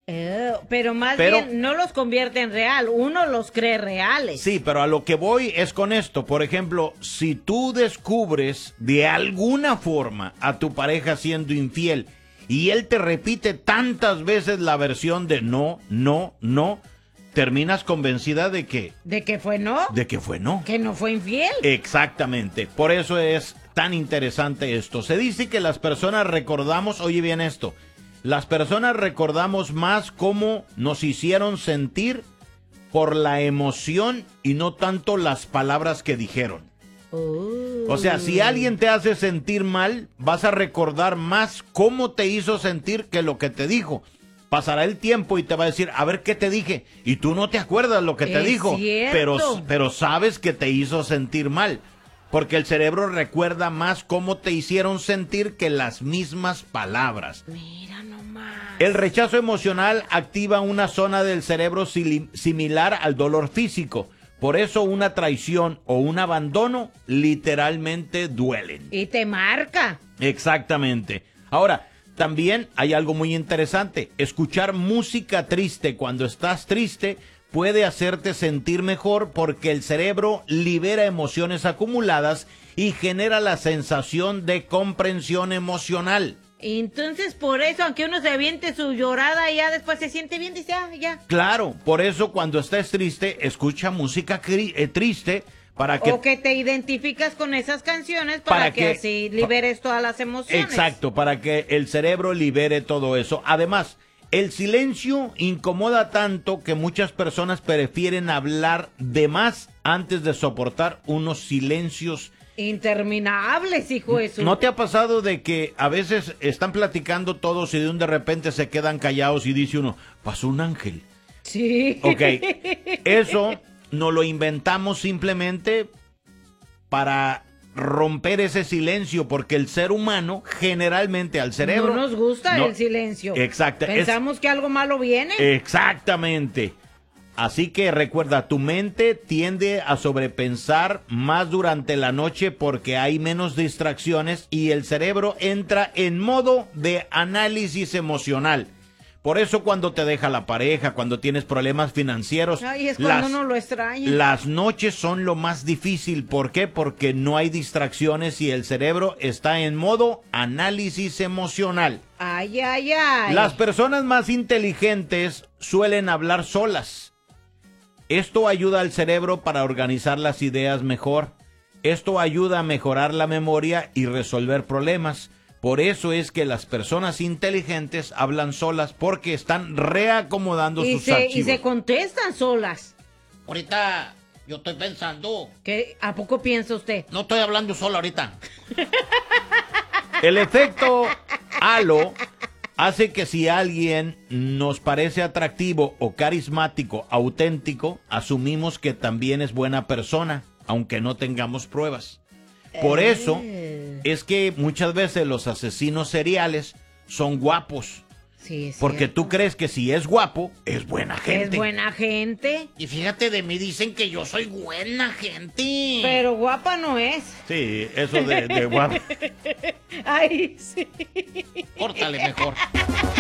Pero más bien no los convierte en real, uno los cree reales. Sí, pero a lo que voy es con esto. Por ejemplo, si tú descubres de alguna forma a tu pareja siendo infiel y él te repite tantas veces la versión de no, no, no, terminas convencida de que... ¿De que fue no? De que fue no. Que no fue infiel. Exactamente. Por eso es tan interesante esto. Se dice que las personas recordamos, oye bien esto, las personas recordamos más cómo nos hicieron sentir por la emoción y no tanto las palabras que dijeron. O sea, si alguien te hace sentir mal, vas a recordar más cómo te hizo sentir que lo que te dijo. Pasará el tiempo y te va a decir, a ver qué te dije. Y tú no te acuerdas lo que te dijo, pero sabes que te hizo sentir mal. Porque el cerebro recuerda más cómo te hicieron sentir que las mismas palabras. Mira nomás. El rechazo emocional activa una zona del cerebro similar al dolor físico. Por eso una traición o un abandono literalmente duelen. Y te marca. Exactamente. Ahora, también hay algo muy interesante. Escuchar música triste cuando estás triste puede hacerte sentir mejor porque el cerebro libera emociones acumuladas y genera la sensación de comprensión emocional. Entonces, por eso, aunque uno se aviente su llorada, ya después se siente bien, dice, ya. Claro, por eso cuando estés triste, escucha música triste para que... O que te identificas con esas canciones para que así liberes todas las emociones. Exacto, para que el cerebro libere todo eso. Además, el silencio incomoda tanto que muchas personas prefieren hablar de más antes de soportar unos silencios interminables, hijo de su... ¿No te ha pasado de que a veces están platicando todos y de repente se quedan callados y dice uno, pasó un ángel? Sí. Ok, eso nos lo inventamos simplemente para romper ese silencio, porque el ser humano generalmente al cerebro... No nos gusta el silencio. Exacto. Pensamos que algo malo viene. Exactamente. Así que recuerda, tu mente tiende a sobrepensar más durante la noche porque hay menos distracciones y el cerebro entra en modo de análisis emocional. Por eso cuando te deja la pareja, cuando tienes problemas financieros, es cuando uno lo extraña. Las noches son lo más difícil. ¿Por qué? Porque no hay distracciones y el cerebro está en modo análisis emocional. Ay. Las personas más inteligentes suelen hablar solas. Esto ayuda al cerebro para organizar las ideas mejor. Esto ayuda a mejorar la memoria y resolver problemas. Por eso es que las personas inteligentes hablan solas, porque están reacomodando sus archivos. Y se contestan solas. Ahorita yo estoy pensando. ¿Qué? ¿A poco piensa usted? No estoy hablando solo ahorita. El efecto halo hace que si alguien nos parece atractivo o carismático, auténtico, asumimos que también es buena persona, aunque no tengamos pruebas. Por eso es que muchas veces los asesinos seriales son guapos. Sí, porque tú crees que si es guapo, es buena gente. Es buena gente. Y fíjate, de mí dicen que yo soy buena gente. Pero guapa no es. Sí, eso de guapo. Ay, sí. Córtale mejor.